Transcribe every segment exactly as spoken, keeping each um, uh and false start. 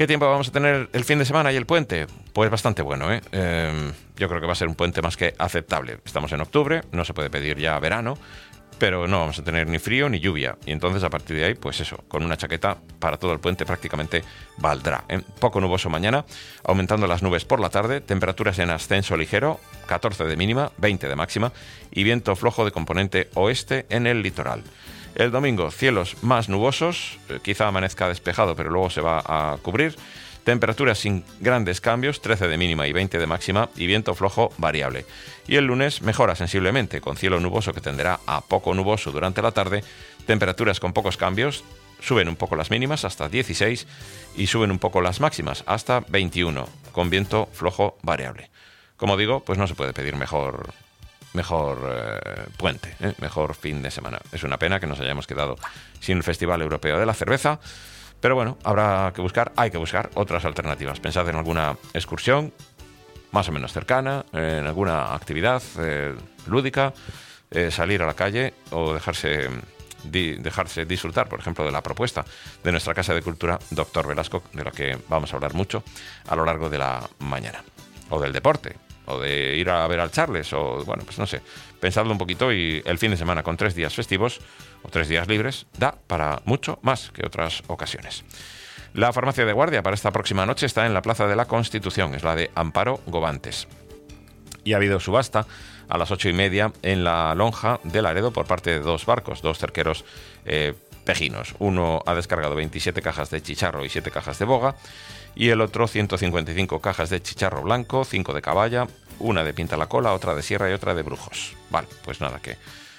¿Qué tiempo vamos a tener el fin de semana y el puente? Pues bastante bueno, ¿eh? Eh, yo creo que va a ser un puente más que aceptable. Estamos en octubre, no se puede pedir ya verano, pero no vamos a tener ni frío ni lluvia. Y entonces, a partir de ahí, pues eso, con una chaqueta para todo el puente prácticamente valdrá, ¿eh? Poco nuboso mañana, aumentando las nubes por la tarde, temperaturas en ascenso ligero, catorce de mínima, veinte de máxima, y viento flojo de componente oeste en el litoral. El domingo, cielos más nubosos, eh, quizá amanezca despejado, pero luego se va a cubrir. Temperaturas sin grandes cambios, trece de mínima y veinte de máxima, y viento flojo variable. Y el lunes mejora sensiblemente, con cielo nuboso que tenderá a poco nuboso durante la tarde, temperaturas con pocos cambios, suben un poco las mínimas hasta dieciséis y suben un poco las máximas hasta veintiuno, con viento flojo variable. Como digo, pues no se puede pedir mejor... mejor eh, puente, ¿eh? mejor fin de semana. Es una pena que nos hayamos quedado sin el Festival Europeo de la Cerveza, pero bueno, habrá que buscar, hay que buscar otras alternativas. Pensad en alguna excursión más o menos cercana, en alguna actividad eh, lúdica, eh, salir a la calle o dejarse, di, dejarse disfrutar, por ejemplo, de la propuesta de nuestra Casa de Cultura Doctor Velasco, de la que vamos a hablar mucho a lo largo de la mañana, o del deporte, o de ir a ver al Charles, o bueno, pues no sé, pensadlo un poquito, y el fin de semana con tres días festivos o tres días libres da para mucho más que otras ocasiones. La farmacia de guardia para esta próxima noche está en la Plaza de la Constitución, es la de Amparo Gobantes. Y ha habido subasta a las ocho y media en la lonja de Laredo por parte de dos barcos, dos cerqueros eh, pejinos. Uno ha descargado veintisiete cajas de chicharro y siete cajas de boga, y el otro ciento cincuenta y cinco cajas de chicharro blanco, cinco de caballa, una de pinta la cola, otra de sierra y otra de brujos. Vale, pues nada, que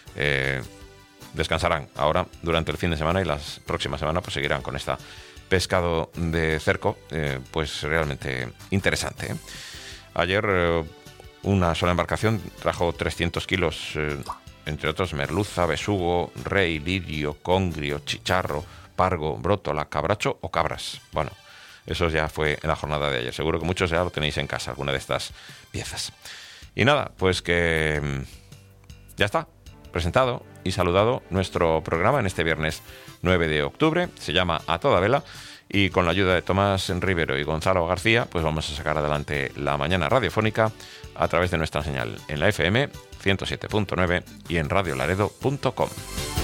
eh, descansarán ahora durante el fin de semana, y las próximas semanas pues seguirán con esta pescado de cerco, eh, pues realmente interesante, ¿eh? Ayer eh, una sola embarcación trajo trescientos kilos, eh, entre otros merluza, besugo, rey, lirio, congrio, chicharro, pargo, brótola, cabracho o cabras. Bueno, eso ya fue en la jornada de ayer. Seguro que muchos ya lo tenéis en casa, alguna de estas piezas. Y nada, pues que ya está, presentado y saludado nuestro programa en este viernes nueve de octubre. Se llama A Toda Vela, y con la ayuda de Tomás Rivero y Gonzalo García, pues vamos a sacar adelante la mañana radiofónica a través de nuestra señal en la F M ciento siete punto nueve y en radio laredo punto com.